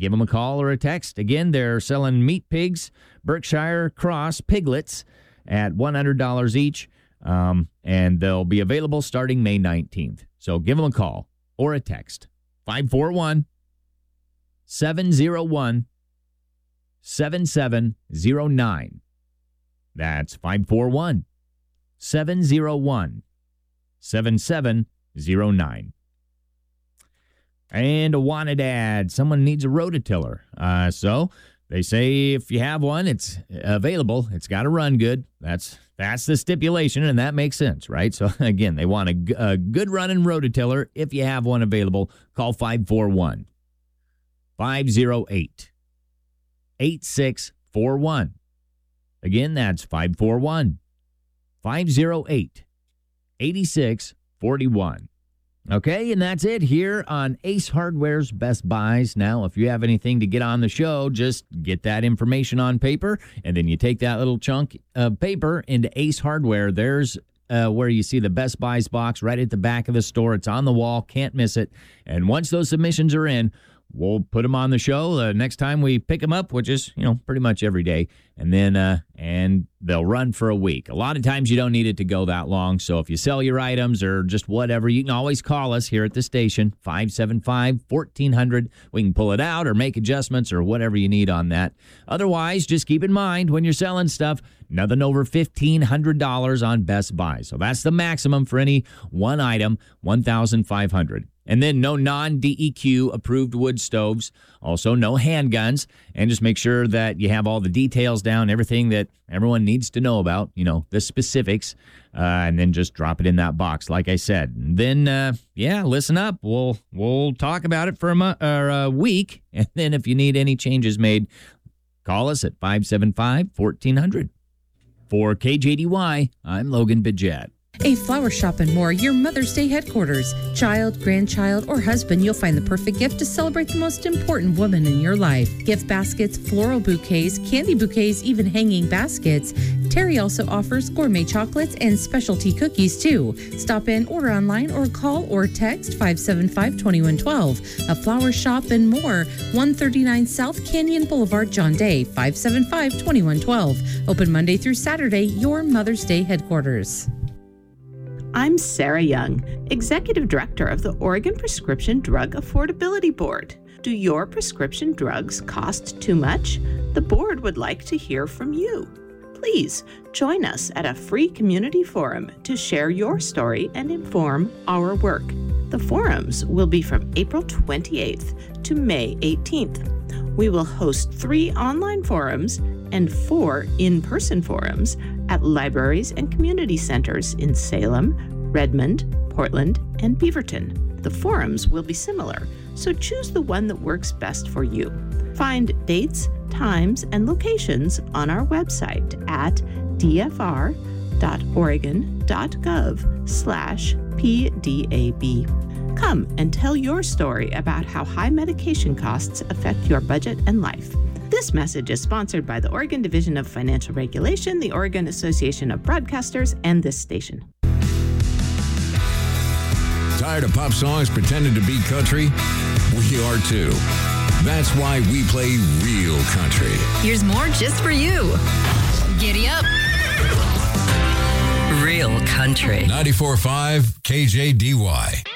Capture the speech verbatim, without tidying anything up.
give them a call or a text. Again, they're selling meat pigs, Berkshire Cross piglets at one hundred dollars each, um, and they'll be available starting May nineteenth. So give them a call or a text. five four one, seven zero one, seven seven zero nine. That's five four one, seven zero one, seven seven zero nine. And a wanted ad. Someone needs a rototiller. Uh, so they say if you have one, it's available. It's got to run good. That's that's the stipulation, and that makes sense, right? So, again, they want a, a good running rototiller. If you have one available, call five four one, five zero eight, eight six four one. Again, that's five four one, five zero eight, eight six four one. Okay, and that's it here on Ace Hardware's Best Buys. Now, if you have anything to get on the show, just get that information on paper, and then you take that little chunk of paper into Ace Hardware. There's uh, where you see the Best Buys box right at the back of the store. It's on the wall. Can't miss it. And once those submissions are in, we'll put them on the show uh, next time we pick them up, which is, you know, pretty much every day. And then, uh, and they'll run for a week. A lot of times you don't need it to go that long. So if you sell your items or just whatever, you can always call us here at the station, five seven five, one four zero zero. We can pull it out or make adjustments or whatever you need on that. Otherwise, just keep in mind when you're selling stuff, nothing over fifteen hundred dollars on Best Buy. So that's the maximum for any one item, one thousand five hundred dollars. And then no non-D E Q approved wood stoves, also no handguns, and just make sure that you have all the details down, everything that everyone needs to know about, you know, the specifics, uh, and then just drop it in that box, like I said. And then, uh, yeah, listen up. We'll we'll talk about it for a, mo- or a week, and then if you need any changes made, call us at five seven five, one four zero zero. For K J D Y, I'm Logan Bidget. A Flower Shop and More, your Mother's Day headquarters. Child, grandchild, or husband, you'll find the perfect gift to celebrate the most important woman in your life. Gift baskets, floral bouquets, candy bouquets, even hanging baskets. Terry also offers gourmet chocolates and specialty cookies, too. Stop in, order online, or call or text five seven five, two one one two. A Flower Shop and More, one thirty-nine South Canyon Boulevard, John Day, five seven five, two one one two. Open Monday through Saturday, your Mother's Day headquarters. I'm Sarah Young, Executive Director of the Oregon Prescription Drug Affordability Board. Do your prescription drugs cost too much? The board would like to hear from you. Please join us at a free community forum to share your story and inform our work. The forums will be from April twenty-eighth to May eighteenth. We will host three online forums and four in-person forums at libraries and community centers in Salem, Redmond, Portland, and Beaverton. The forums will be similar, so choose the one that works best for you. Find dates, times, and locations on our website at dfr.oregon.gov slash PDAB. Come and tell your story about how high medication costs affect your budget and life. This message is sponsored by the Oregon Division of Financial Regulation, the Oregon Association of Broadcasters, and this station. Tired of pop songs pretending to be country? We are too. That's why we play real country. Here's more just for you. Giddy up. Real country. ninety-four point five K J D Y.